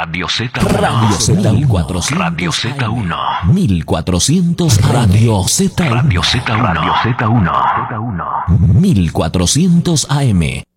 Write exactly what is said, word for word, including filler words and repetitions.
Radio Z uno. Radio Z mil cuatrocientos. Radio Z uno. mil cuatrocientos. Radio Z uno. Radio Z uno. Radio Z uno. mil cuatrocientos A M.